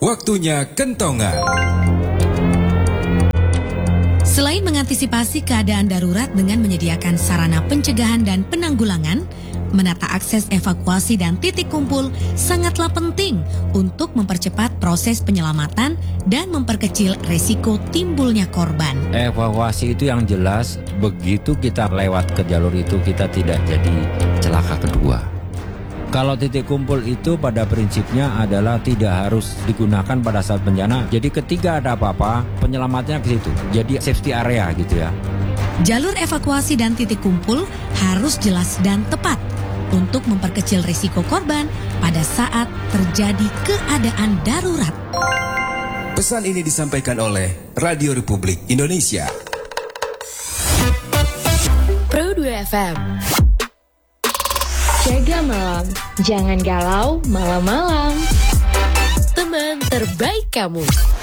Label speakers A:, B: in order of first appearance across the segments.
A: Waktunya kentongan.
B: Selain mengantisipasi keadaan darurat dengan menyediakan sarana pencegahan dan penanggulangan, menata akses evakuasi dan titik kumpul sangatlah penting untuk mempercepat proses penyelamatan dan memperkecil resiko timbulnya korban.
C: Evakuasi itu yang jelas, begitu kita lewat ke jalur itu kita tidak jadi celaka kedua. Kalau titik kumpul itu pada prinsipnya adalah tidak harus digunakan pada saat bencana. Jadi ketika ada apa-apa, penyelamatnya ke situ. Jadi safety area gitu ya.
B: Jalur evakuasi dan titik kumpul harus jelas dan tepat untuk memperkecil risiko korban pada saat terjadi keadaan darurat.
A: Pesan ini disampaikan oleh Radio Republik Indonesia.
D: Pro 2 FM. Jaga malam, jangan galau malam-malam. Teman terbaik kamu.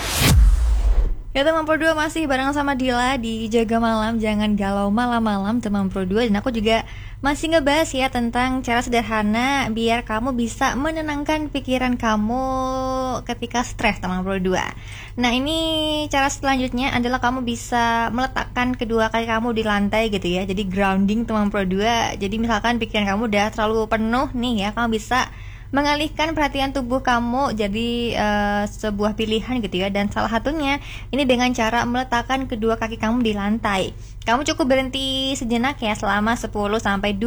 E: Ya teman Pro 2 masih bareng sama Dila di Jaga Malam, jangan galau malam-malam teman Pro 2. Dan aku juga masih ngebahas ya tentang cara sederhana biar kamu bisa menenangkan pikiran kamu ketika stres teman Pro 2. Nah ini cara selanjutnya adalah kamu bisa meletakkan kedua kaki kamu di lantai gitu ya. Jadi grounding teman Pro 2. Jadi misalkan pikiran kamu udah terlalu penuh nih ya, kamu bisa mengalihkan perhatian tubuh kamu jadi sebuah pilihan gitu ya. Dan salah satunya ini dengan cara meletakkan kedua kaki kamu di lantai. Kamu cukup berhenti sejenak ya selama 10-20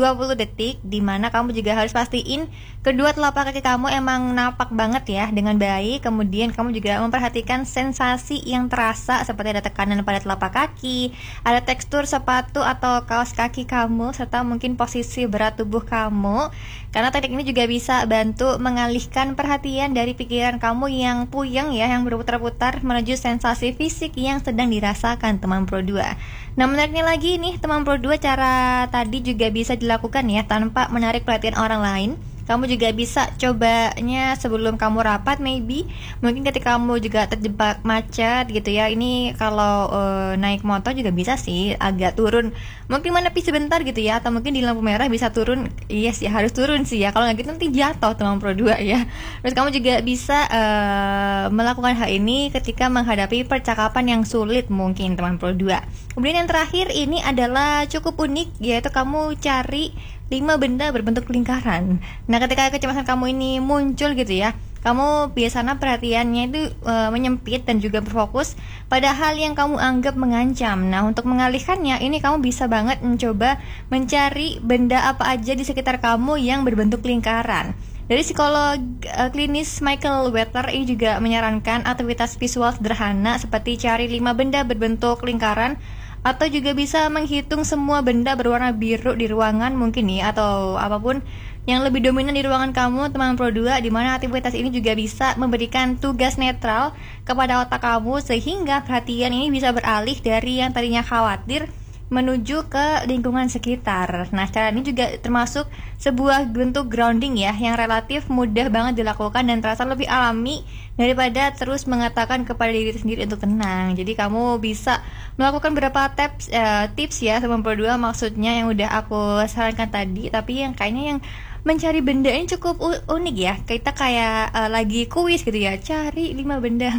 E: detik, dimana kamu juga harus pastiin kedua telapak kaki kamu emang napak banget ya dengan baik. Kemudian kamu juga memperhatikan sensasi yang terasa seperti ada tekanan pada telapak kaki, ada tekstur sepatu atau kaos kaki kamu, serta mungkin posisi berat tubuh kamu. Karena teknik ini juga bisa bantu mengalihkan perhatian dari pikiran kamu yang puyeng ya, yang berputar-putar menuju sensasi fisik yang sedang dirasakan teman Pro 2. Nah menariknya lagi nih teman Pro 2, cara tadi juga bisa dilakukan ya tanpa menarik perhatian orang lain. Kamu juga bisa cobanya sebelum kamu rapat maybe. Mungkin ketika kamu juga terjebak macet gitu ya. Ini kalau naik motor juga bisa sih agak turun. Mungkin menepi sebentar gitu ya. Atau mungkin di lampu merah bisa turun. Iya sih harus turun sih ya. Kalau nggak gitu nanti jatuh teman Pro 2 ya. Terus kamu juga bisa melakukan hal ini ketika menghadapi percakapan yang sulit mungkin teman Pro 2. Kemudian yang terakhir ini adalah cukup unik, yaitu kamu cari 5 benda berbentuk lingkaran. Nah ketika kecemasan kamu ini muncul gitu ya, kamu biasanya perhatiannya itu menyempit dan juga berfokus pada hal yang kamu anggap mengancam. Nah untuk mengalihkannya ini kamu bisa banget mencoba mencari benda apa aja di sekitar kamu yang berbentuk lingkaran. Dari psikolog klinis Michael Wetter ini juga menyarankan aktivitas visual sederhana seperti cari 5 benda berbentuk lingkaran, atau juga bisa menghitung semua benda berwarna biru di ruangan mungkin nih, atau apapun yang lebih dominan di ruangan kamu teman Pro 2, di mana aktivitas ini juga bisa memberikan tugas netral kepada otak kamu sehingga perhatian ini bisa beralih dari yang tadinya khawatir menuju ke lingkungan sekitar. Nah cara ini juga termasuk sebuah bentuk grounding ya, yang relatif mudah banget dilakukan dan terasa lebih alami daripada terus mengatakan kepada diri sendiri untuk tenang. Jadi kamu bisa melakukan beberapa tips ya teman Pro 2, maksudnya yang udah aku sarankan tadi, tapi yang kayaknya yang mencari benda ini cukup unik ya. Kita kayak lagi kuis gitu ya, cari 5 benda.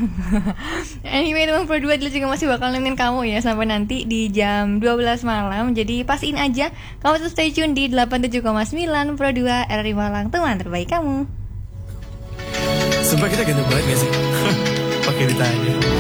E: Anyway teman Pro 2, dia juga masih bakal nemenin kamu ya sampai nanti di jam 12 malam. Jadi pastiin aja kamu tetap stay tune di 87,9 Pro 2 RRI Malang, teman terbaik kamu.
F: Sumpah kita ganteng banget gak sih? Pakai ditanya.